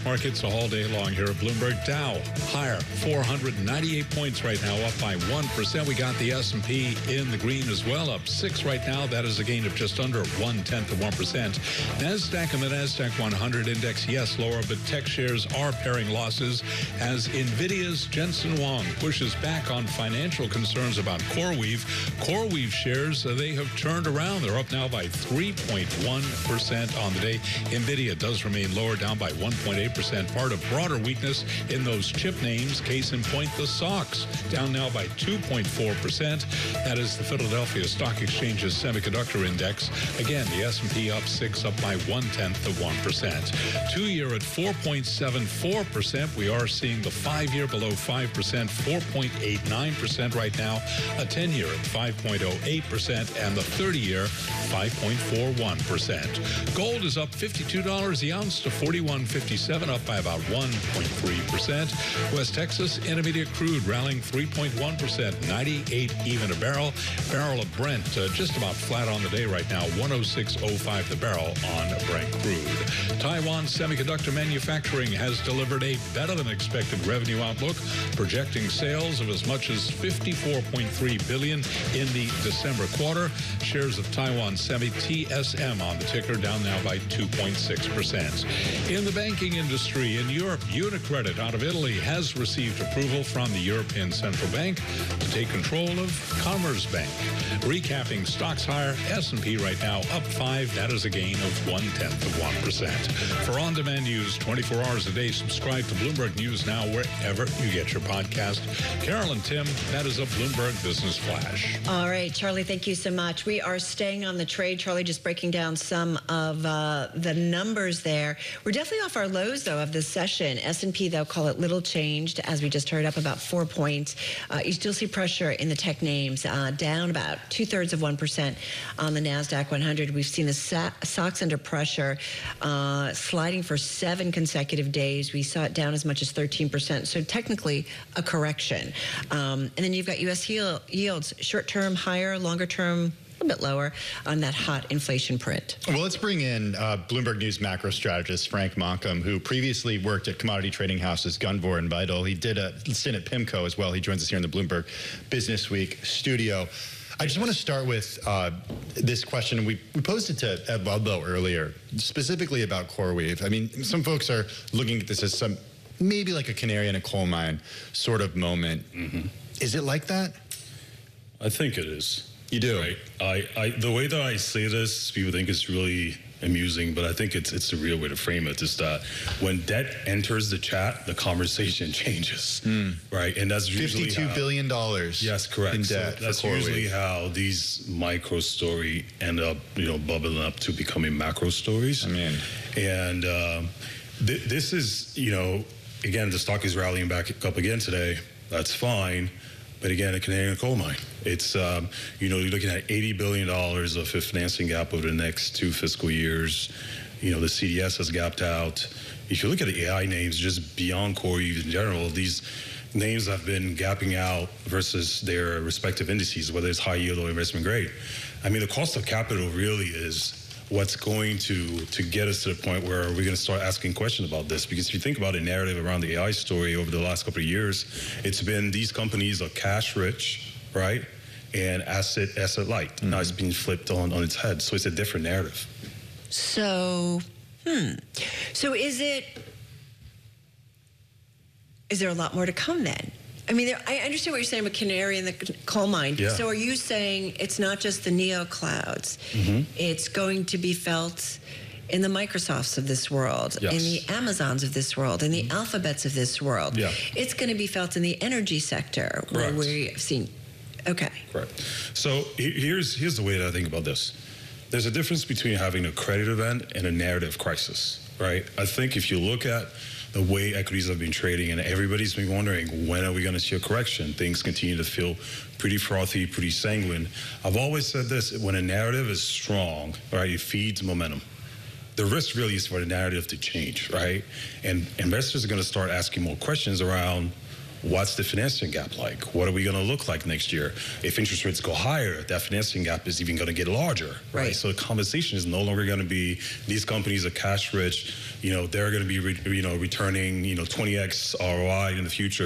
markets all day long here at Bloomberg. Dow higher, 498 points right now, up by 1%. We got the S&P in the green as well, up 6 right now. That is a gain of just under 0.1%. NASDAQ and the NASDAQ 100 index, yes, lower, but tech shares are paring losses as NVIDIA's Jensen Huang pushes back on financial concerns about CoreWeave. CoreWeave shares, they have turned around. They're up now by 3.1% on the day. NVIDIA does remain lower, down by 1.8%. Part of broader weakness in those chip names. Case in point, the SOX, down now by 2.4%. That is the Philadelphia Stock Exchange's semiconductor index. Again, the S&P up 6, up by 0.1%. 2-year at 4.74%. We are seeing the 5-year below 5%, 4.89% right now. A 10-year at 5.08%, and the 30-year 5.41%. Gold is up $52 the ounce to $41.57, up by about 1.3%. West Texas Intermediate crude rallying 3.1%, 98 even a barrel. Barrel of Brent just about flat on the day right now, 106.05 the barrel on Brent crude. Taiwan Semiconductor Manufacturing has delivered a better than expected revenue outlook, projecting sales of as much as $54.3 billion in the December quarter. Shares of Taiwan Semi TSM on the ticker, down now by 2.6%. In the banking industry in Europe, UniCredit out of Italy has received approval from the European Central Bank to take control of Commerzbank. Recapping stocks higher, S&P right now up 5. That is a gain of 0.1%. For on-demand news 24 hours a day, subscribe to Bloomberg News Now wherever you get your podcast. Carol and Tim, that is a Bloomberg Business Flash. All right, Charlie, thank you so much. We are staying on the trade. Charlie just breaking down some of the numbers there. We're definitely off our lows, though, of this session. S&P, they'll call it little changed, as we just heard, up about 4 points. You still see pressure in the tech names, down about 0.2% on the NASDAQ 100. We've seen the SOX under pressure, sliding for 7 consecutive days. We saw it down as much as 13%, so technically a correction. And then you've got U.S. yields, short-term higher, longer-term a bit lower on that hot inflation print. Well, let's bring in Bloomberg News macro strategist Frank Markham, who previously worked at commodity trading houses Gunvor and Vital. He did a stint at PIMCO as well. He joins us here in the Bloomberg Business Week studio. I just want to start with this question. We posed it to Ed Ludlow earlier, specifically about CoreWeave. I mean, some folks are looking at this as maybe like a canary in a coal mine sort of moment. Mm-hmm. Is it like that? I think it is. You do? Right. The way that I say this, people think it's really amusing, but I think it's the real way to frame it is that when debt enters the chat, the conversation changes, right? And that's usually $52 billion. Yes, correct. In debt. So that's usually how these micro story end up, bubbling up to becoming macro stories. I mean, and this is, again, the stock is rallying back up again today. That's fine. But again, a canary in a coal mine. It's, you're looking at $80 billion of financing gap over the next 2 fiscal years. The CDS has gapped out. If you look at the AI names, just beyond CoreWeave in general, these names have been gapping out versus their respective indices, whether it's high yield or investment grade. I mean, the cost of capital really is what's going to get us to the point where we're going to start asking questions about this. Because if you think about a narrative around the AI story over the last couple of years, it's been these companies are cash rich, right? And asset light. Mm-hmm. Now it's being flipped on its head. So it's a different narrative. So is there a lot more to come then? I mean, I understand what you're saying about canary in the coal mine. Yeah. So are you saying it's not just the neo clouds? Mm-hmm. It's going to be felt in the Microsofts of this world, yes, in the Amazons of this world, in the Alphabets of this world. Yeah. It's going to be felt in the energy sector, where we've seen. Okay. Correct. So here's the way that I think about this. There's a difference between having a credit event and a narrative crisis, right? I think if you look at the way equities have been trading, and everybody's been wondering, when are we going to see a correction? Things continue to feel pretty frothy, pretty sanguine. I've always said this: when a narrative is strong, right, it feeds momentum. The risk really is for the narrative to change, right? And investors are going to start asking more questions around what's the financing gap like? What are we going to look like next year? If interest rates go higher, that financing gap is even going to get larger, right? So the conversation is no longer going to be these companies are cash rich, they're going to be, returning, 20x ROI in the future.